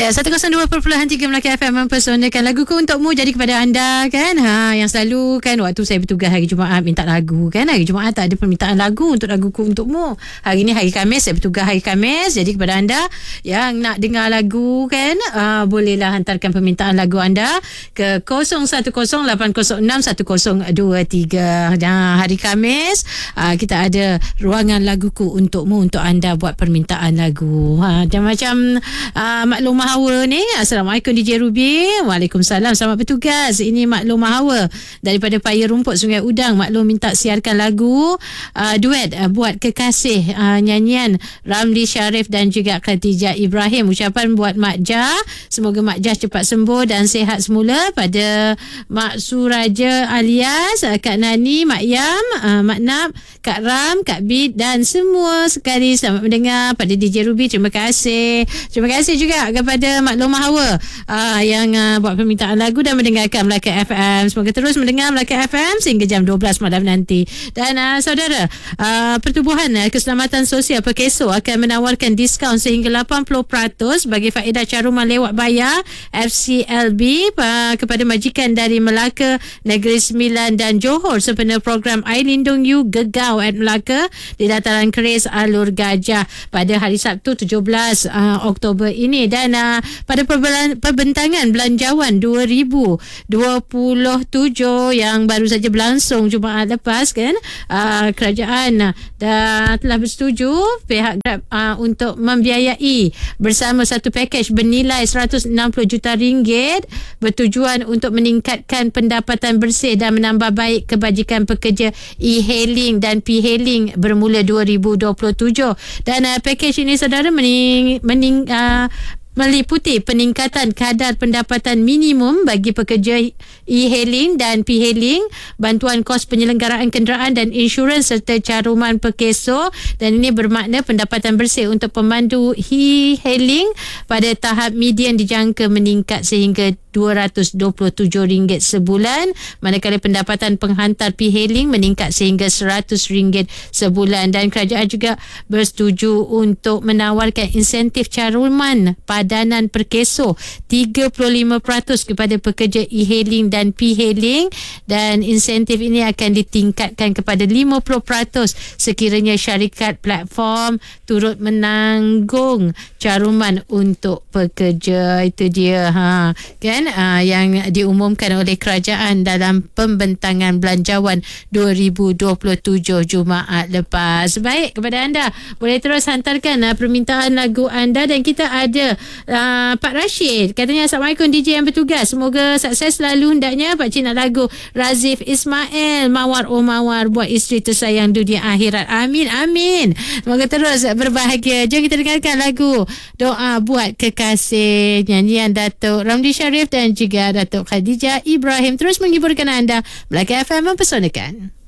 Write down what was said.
Ya, 102.3 Melaka FM mempersonakan laguku untukmu jadi kepada anda kan. Yang selalu kan waktu saya bertugas hari Jumaat minta lagu kan. Hari Jumaat tak ada permintaan lagu untuk laguku untukmu. Hari ni hari Khamis, saya bertugas hari Khamis. Jadi kepada anda yang nak dengar lagu kan, bolehlah hantarkan permintaan lagu anda ke 0108061023. Hari Khamis kita ada ruangan laguku untukmu untuk anda buat permintaan lagu. Macam maklum Hawa ni. Assalamualaikum DJ Ruby. Waalaikumsalam, selamat bertugas. Ini Maklum Hawa daripada Paya Rumput Sungai Udang. Maklum minta siarkan lagu duet buat kekasih, nyanyian Ramli Sharif dan juga Khatijah Ibrahim. Ucapan buat Mak Jah, semoga Mak Jah cepat sembuh dan sihat semula. Pada Mak Suraja alias Kak Nani, Mak Yam, Mak Nap, Kak Ram, Kak Bid dan semua sekali selamat mendengar. Pada DJ Ruby, terima kasih. Terima kasih juga kepada Maklum Hawa yang buat permintaan lagu dan mendengarkan Melaka FM. Semoga terus mendengar Melaka FM sehingga jam 12 malam nanti. Dan saudara, Pertubuhan Keselamatan Sosial Perkeso akan menawarkan diskaun sehingga 80% bagi faedah caruman lewat bayar FCLB kepada majikan dari Melaka, Negeri Sembilan dan Johor sempena program Air Lindung You Gegau at Melaka di dataran keris Alur Gajah pada hari Sabtu 17 Oktober ini. Dan pada perbentangan belanjawan 2027 yang baru saja berlangsung Jumaat lepas kan, kerajaan dah telah bersetuju pihak Grab untuk membiayai bersama satu pakej bernilai 160 juta ringgit bertujuan untuk meningkatkan pendapatan bersih dan menambah baik kebajikan pekerja e-hailing dan p-hailing bermula 2027. Dan pakej ini saudara meliputi peningkatan kadar pendapatan minimum bagi pekerja e-hailing dan p-hailing, bantuan kos penyelenggaraan kenderaan dan insurans serta caruman perkeso. Dan ini bermakna pendapatan bersih untuk pemandu e-hailing pada tahap median dijangka meningkat sehingga RM227 sebulan, manakala pendapatan penghantar p-hailing meningkat sehingga RM100 sebulan. Dan kerajaan juga bersetuju untuk menawarkan insentif caruman padanan perkeso 35% kepada pekerja e-hailing dan p-hailing, dan insentif ini akan ditingkatkan kepada 50% sekiranya syarikat platform turut menanggung caruman untuk pekerja. Itu dia kan yang diumumkan oleh kerajaan dalam pembentangan belanjawan 2027 Jumaat lepas. Baik, kepada anda boleh terus hantarkan permintaan lagu anda. Dan kita ada Pak Rashid, katanya Assalamualaikum DJ yang bertugas, semoga sukses selalu hendaknya. Pak Cik nak lagu Razif Ismail, Mawar oh Mawar buat isteri tersayang dunia akhirat. Amin amin, semoga terus berbahagia. Jom kita dengarkan lagu Doa Buat Kekasih, nyanyian Datuk Ramli Sharif dan juga Datuk Khatijah Ibrahim. Terus menghiburkan anda. Melaka FM mempersonakan.